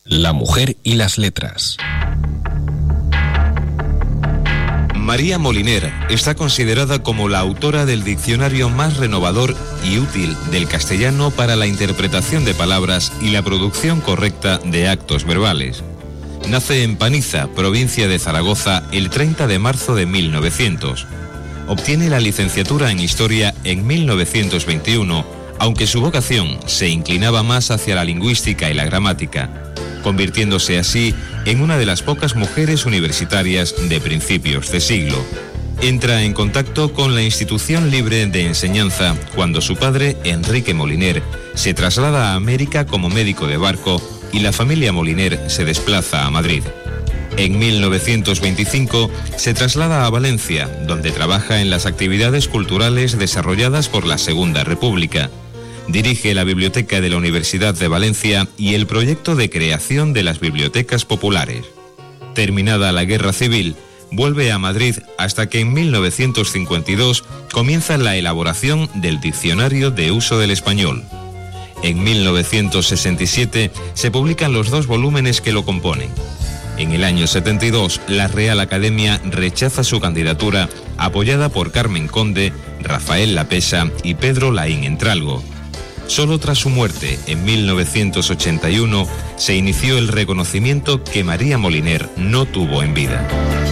La mujer y las letras. María Moliner está considerada como la autora del diccionario más renovador y útil del castellano para la interpretación de palabras y la producción correcta de actos verbales. Nace en Paniza, provincia de Zaragoza, el 30 de marzo de 1900. Obtiene la licenciatura en Historia en 1921, aunque su vocación se inclinaba más hacia la lingüística y la gramática, convirtiéndose así en una de las pocas mujeres universitarias de principios de siglo. Entra en contacto con la Institución Libre de Enseñanza cuando su padre, Enrique Moliner, se traslada a América como médico de barco y la familia Moliner se desplaza a Madrid. En 1925 se traslada a Valencia, donde trabaja en las actividades culturales desarrolladas por la Segunda República. Dirige la Biblioteca de la Universidad de Valencia y el proyecto de creación de las bibliotecas populares. Terminada la Guerra Civil, vuelve a Madrid hasta que en 1952 comienza la elaboración del Diccionario de Uso del Español. En 1967 se publican los 2 volúmenes que lo componen. En el año 72, la Real Academia rechaza su candidatura, apoyada por Carmen Conde, Rafael Lapesa y Pedro Laín Entralgo. Solo tras su muerte, en 1981, se inició el reconocimiento que María Moliner no tuvo en vida.